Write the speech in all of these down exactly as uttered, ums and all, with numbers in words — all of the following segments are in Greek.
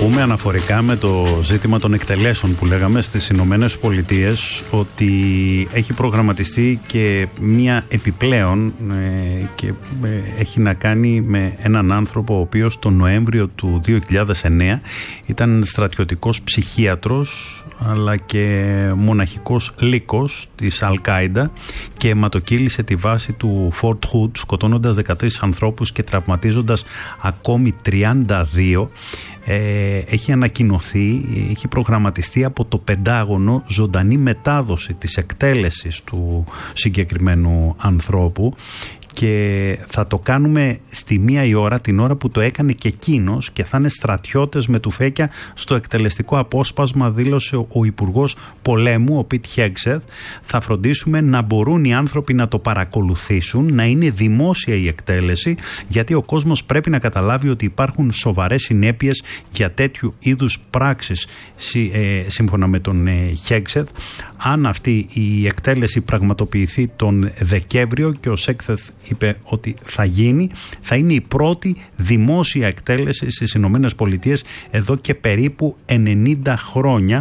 πούμε αναφορικά με το ζήτημα των εκτελέσεων που λέγαμε στις Ηνωμένες Πολιτείες, ότι έχει προγραμματιστεί και μία επιπλέον ε, και ε, έχει να κάνει με έναν άνθρωπο ο οποίος τον Νοέμβριο του δύο χιλιάδες εννέα ήταν στρατιωτικός ψυχίατρος αλλά και μοναχικός λύκος της Αλ-Κάιντα και αιματοκύλησε τη βάση του Fort Hood, σκοτώνοντας δεκατρείς ανθρώπους και τραυματίζοντας ακόμη τριάντα δύο. Ε, έχει ανακοινωθεί, έχει προγραμματιστεί από το Πεντάγωνο ζωντανή μετάδοση της εκτέλεσης του συγκεκριμένου ανθρώπου και θα το κάνουμε στη μία η ώρα, την ώρα που το έκανε και εκείνος, και θα είναι στρατιώτες με τουφέκια στο εκτελεστικό απόσπασμα, δήλωσε ο Υπουργός Πολέμου, ο Πιτ Χέγκσεθ. Θα φροντίσουμε να μπορούν οι άνθρωποι να το παρακολουθήσουν, να είναι δημόσια η εκτέλεση, γιατί ο κόσμος πρέπει να καταλάβει ότι υπάρχουν σοβαρές συνέπειες για τέτοιου είδους πράξεις, σύμφωνα με τον Χέγκσεθ. Αν αυτή η εκτέλεση πραγματοποιηθεί τον Δεκέμβριο, και ο Σέκθεθ είπε ότι θα γίνει, θα είναι η πρώτη δημόσια εκτέλεση στις Ηνωμένες Πολιτείες εδώ και περίπου ενενήντα χρόνια.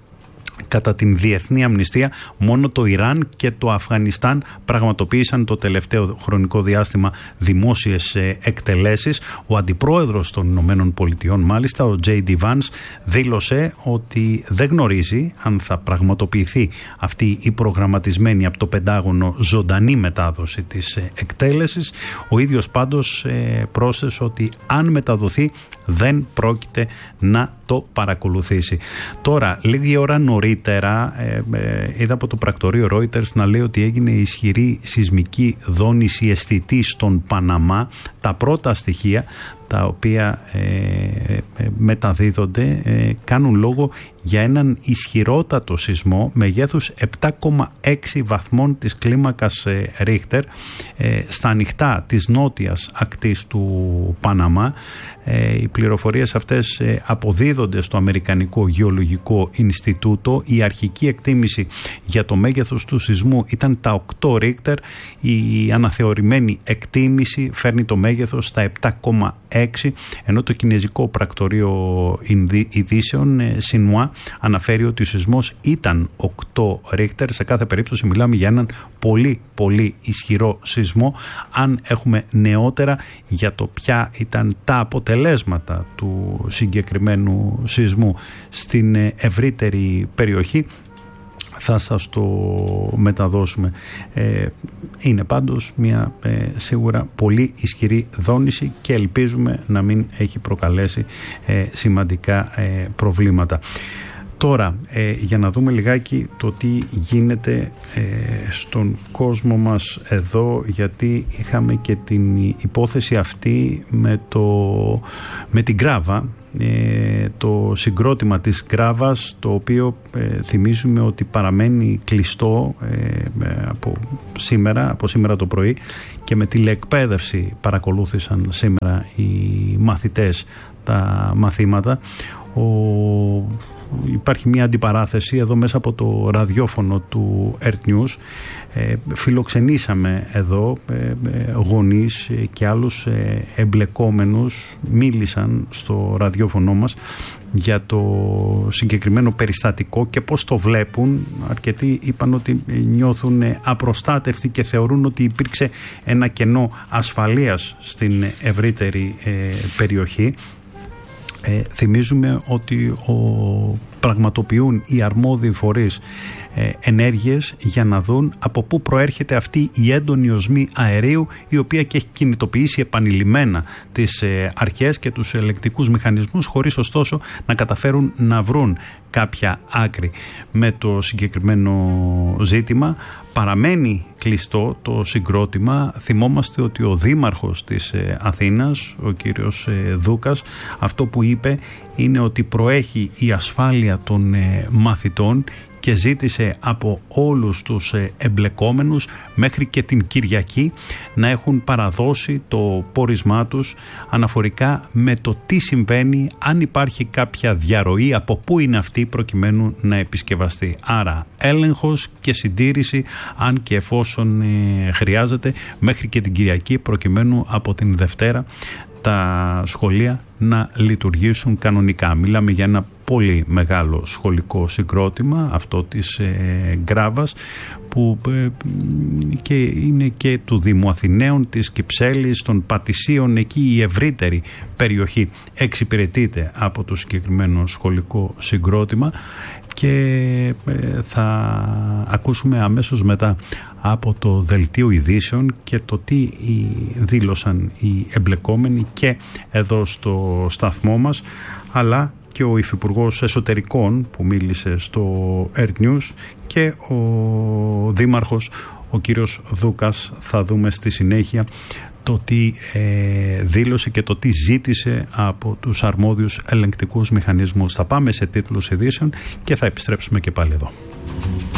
Κατά την Διεθνή Αμνηστία, μόνο το Ιράν και το Αφγανιστάν πραγματοποίησαν το τελευταίο χρονικό διάστημα δημόσιες εκτελέσεις. Ο αντιπρόεδρος των Ηνωμένων Πολιτειών, μάλιστα, ο Τζέι Ντι Vance, δήλωσε ότι δεν γνωρίζει αν θα πραγματοποιηθεί αυτή η προγραμματισμένη από το Πεντάγωνο ζωντανή μετάδοση της εκτέλεσης. Ο ίδιος πάντως πρόσθεσε ότι αν μεταδοθεί δεν πρόκειται να το παρακολουθήσει. Τώρα, λίγη ώρα νωρίτερα, ε, ε, είδα από το πρακτορείο Reuters να λέει ότι έγινε ισχυρή σεισμική δόνηση αισθητή στον Παναμά. Τα πρώτα στοιχεία τα οποία ε, ε, μεταδίδονται ε, κάνουν λόγο για έναν ισχυρότατο σεισμό μεγέθους επτά κόμμα έξι βαθμών της κλίμακας ε, Ρίχτερ ε, στα ανοιχτά της νότιας ακτής του Παναμά. Ε, οι πληροφορίες αυτές ε, αποδίδονται στο Αμερικανικό Γεωλογικό Ινστιτούτο. Η αρχική εκτίμηση για το μέγεθος του σεισμού ήταν τα οκτώ Ρίχτερ. Η αναθεωρημένη εκτίμηση φέρνει το μέγεθος στα επτά κόμμα έξι, ενώ το κινέζικο πρακτορείο ειδήσεων Σινουά αναφέρει ότι ο σεισμός ήταν οκτώ Ρίχτερ. Σε κάθε περίπτωση μιλάμε για έναν πολύ πολύ ισχυρό σεισμό. Αν έχουμε νεότερα για το ποια ήταν τα αποτελέσματα του συγκεκριμένου σεισμού στην ευρύτερη περιοχή, θα σας το μεταδώσουμε. Ε, είναι πάντως μια ε, σίγουρα πολύ ισχυρή δόνηση και ελπίζουμε να μην έχει προκαλέσει ε, σημαντικά ε, προβλήματα. Τώρα, ε, για να δούμε λιγάκι το τι γίνεται ε, στον κόσμο μας εδώ, γιατί είχαμε και την υπόθεση αυτή με, το, με την Γκράβα, ε, το συγκρότημα της Γκράβας, το οποίο ε, θυμίζουμε ότι παραμένει κλειστό ε, από, σήμερα, από σήμερα το πρωί, και με τηλεεκπαίδευση παρακολούθησαν σήμερα οι μαθητές τα μαθήματα. Ο Υπάρχει μια αντιπαράθεση εδώ μέσα από το ραδιόφωνο του Earth News. Ε, φιλοξενήσαμε εδώ ε, ε, γονείς και άλλους ε, εμπλεκόμενους. Μίλησαν στο ραδιόφωνο μας για το συγκεκριμένο περιστατικό και πώς το βλέπουν. Αρκετοί είπαν ότι νιώθουν απροστάτευτοι και θεωρούν ότι υπήρξε ένα κενό ασφαλείας στην ευρύτερη ε, περιοχή. Ε, θυμίζουμε ότι ο, πραγματοποιούν οι αρμόδιοι φορείς ε, ενέργειες για να δουν από πού προέρχεται αυτή η έντονη οσμή αερίου, η οποία και έχει κινητοποιήσει επανειλημμένα τις ε, αρχές και τους ελεκτικούς μηχανισμούς, χωρίς ωστόσο να καταφέρουν να βρουν κάποια άκρη. Με το συγκεκριμένο ζήτημα παραμένει κλειστό το συγκρότημα. Θυμόμαστε ότι ο δήμαρχος της Αθήνας, ο κύριος Δούκας, αυτό που είπε είναι ότι προέχει η ασφάλεια των μαθητών και ζήτησε από όλους τους εμπλεκόμενους μέχρι και την Κυριακή να έχουν παραδώσει το πόρισμά τους αναφορικά με το τι συμβαίνει, αν υπάρχει κάποια διαρροή, από πού είναι αυτή, προκειμένου να επισκευαστεί. Άρα έλεγχος και συντήρηση, αν και εφόσον ε, χρειάζεται, μέχρι και την Κυριακή, προκειμένου από την Δευτέρα τα σχολεία να λειτουργήσουν κανονικά. Μιλάμε για ένα πολύ μεγάλο σχολικό συγκρότημα, αυτό της ε, Γκράβας, που ε, και είναι και του Δήμου Αθηναίων, της Κυψέλης, των Πατησίων. Εκεί η ευρύτερη περιοχή εξυπηρετείται από το συγκεκριμένο σχολικό συγκρότημα, και ε, θα ακούσουμε αμέσως μετά από το Δελτίο Ειδήσεων και το τι δήλωσαν οι εμπλεκόμενοι και εδώ στο σταθμό μας, αλλά και ο Υφυπουργός Εσωτερικών που μίλησε στο Air News και ο Δήμαρχος, ο κύριος Δούκας. Θα δούμε στη συνέχεια το τι ε, δήλωσε και το τι ζήτησε από τους αρμόδιους ελεγκτικούς μηχανισμούς. Θα πάμε σε τίτλους ειδήσεων και θα επιστρέψουμε και πάλι εδώ.